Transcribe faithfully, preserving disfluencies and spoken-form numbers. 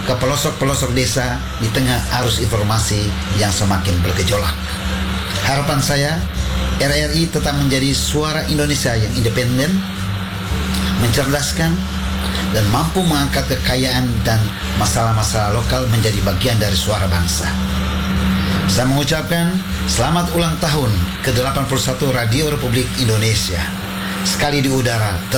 ke pelosok-pelosok desa di tengah arus informasi yang semakin bergejolak. Harapan saya, R R I tetap menjadi suara Indonesia yang independen, mencerdaskan, dan mampu mengangkat kekayaan dan masalah-masalah lokal menjadi bagian dari suara bangsa. Saya mengucapkan selamat ulang tahun ke delapan puluh satu Radio Republik Indonesia. Sekali di udara